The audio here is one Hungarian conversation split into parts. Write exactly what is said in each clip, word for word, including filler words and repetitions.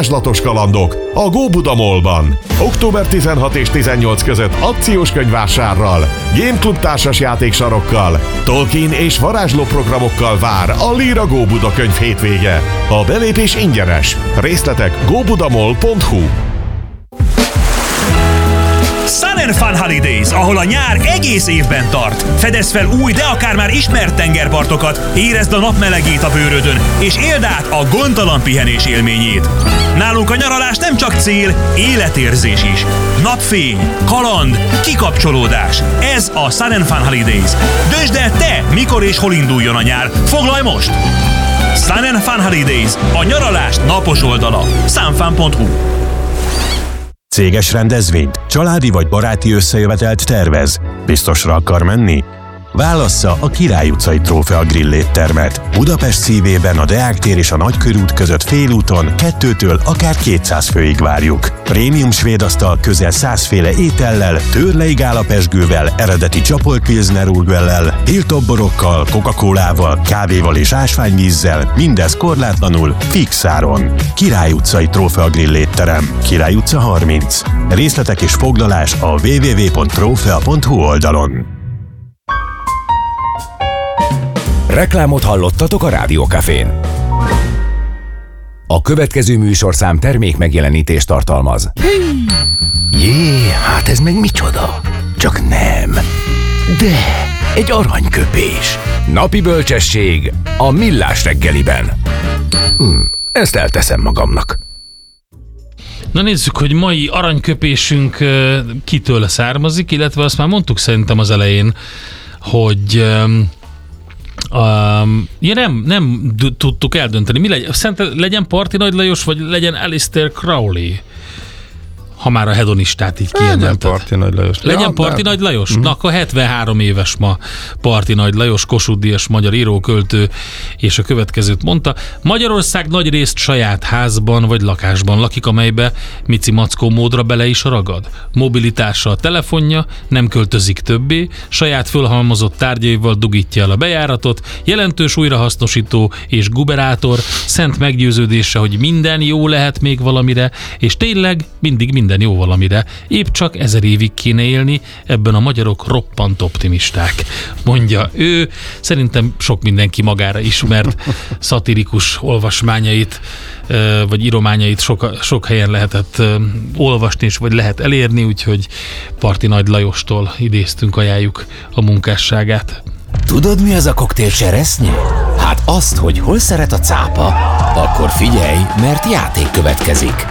varázslatos kalandok a Góbuda Mallban. október tizenhat és tizennyolc között akciós könyvvásárral, Game Club társas játéksarokkal, Tolkien és varázsló programokkal vár a Líra Góbuda könyv hétvége. A belépés ingyenes. Részletek góbudamall pont hu. Sun and Fun Holidays, ahol a nyár egész évben tart. Fedezd fel új, de akár már ismert tengerpartokat, érezd a nap melegét a bőrödön, és éld át a gondtalan pihenés élményét. Nálunk a nyaralás nem csak cél, életérzés is. Napfény, kaland, kikapcsolódás. Ez a Sun and Fun Holidays. Döntsd el te, mikor és hol induljon a nyár. Foglalj most! Sun and Fun Holidays, a nyaralás napos oldala. sunfun pont hu. Céges rendezvényt, családi vagy baráti összejövetelt tervez? Biztosra akar menni? Válassza a Király utcai Trófea Grill éttermet. Budapest szívében a Deák tér és a Nagykörút között félúton kettőtől akár kétszáz főig várjuk. Prémium svédasztal közel száz féle étellel, tőrleig állapesgővel, eredeti csapolt pilsner urgellel, tiltott borokkal, Coca-Colával, kávéval és ásványvízzel, mindez korlátlanul, fix áron. Király utcai Trófea Grill étterem, Király utca harminc. Részletek és foglalás a double-u double-u double-u pont trófea pont hu oldalon. Reklámot hallottatok a Rádiókafén. A következő műsorszám termék megjelenítést tartalmaz. Jé, hát ez meg micsoda? Csak nem. De, egy aranyköpés. Napi bölcsesség a Millás reggeliben. Hm, ezt elteszem magamnak. Na nézzük, hogy mai aranyköpésünk kitől származik, illetve azt már mondtuk szerintem az elején, hogy... Um, ja, nem, nem d- tudtuk eldönteni. Mi legyen? Szerintem legyen Parti Nagy Lajos, vagy legyen Alistair Crowley? Ha már a hedonistát így kiemelted. Parti Nagy Lajos. Legyen ja, Parti nem. Nagy Lajos? Uh-huh. Na, akkor hetvenhárom éves ma Parti Nagy Lajos, Kossuth-díjas magyar íróköltő, és a következőt mondta. Magyarország nagy részt saját házban vagy lakásban lakik, amelybe Mici Mackó módra bele is ragad. Mobilitása a telefonja, nem költözik többé, saját fölhalmozott tárgyaival dugítja el a bejáratot, jelentős újrahasznosító és guberátor, szent meggyőződése, hogy minden jó lehet még valamire, és tényleg mindig minden jó valamire. Épp csak ezer évig kéne élni, ebben a magyarok roppant optimisták. Mondja ő, szerintem sok mindenki magára ismert szatirikus olvasmányait, vagy írományait sok, sok helyen lehetett olvasni, és vagy lehet elérni, úgyhogy Parti Nagy Lajostól idéztünk, ajánljuk a munkásságát. Tudod, mi az a koktél cseresznye? Hát azt, hogy hol szeret a cápa, akkor figyelj, mert játék következik.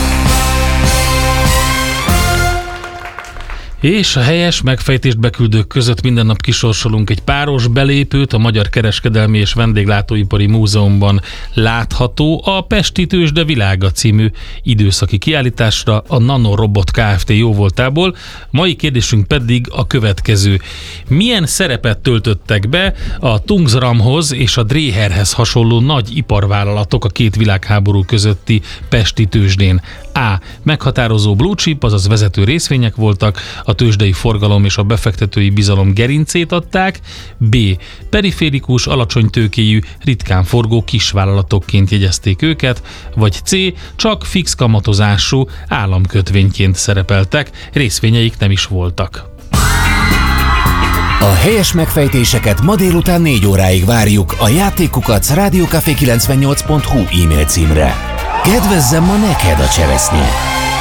És a helyes megfejtést beküldők között minden nap kisorsolunk egy páros belépőt a Magyar Kereskedelmi és Vendéglátóipari Múzeumban látható a Pesti Tőzsde világa című időszaki kiállításra a Nanorobot Kft. Jóvoltából. Mai kérdésünk pedig a következő. Milyen szerepet töltöttek be a Tungsramhoz és a Dréherhez hasonló nagy iparvállalatok a két világháború közötti Pesti Tőzsdén? A. Meghatározó blue chip, azaz vezető részvények voltak, a tőzsdei forgalom és a befektetői bizalom gerincét adták. B. Periférikus, alacsony tőkéjű, ritkán forgó kisvállalatokként jegyezték őket. Vagy C. Csak fix kamatozású államkötvényként szerepeltek, részvényeik nem is voltak. A helyes megfejtéseket ma délután négy óráig várjuk a játékukac rádiókafé kilencvennyolc pont hu e-mail címre. Kedvezzem ma neked a cseresznye!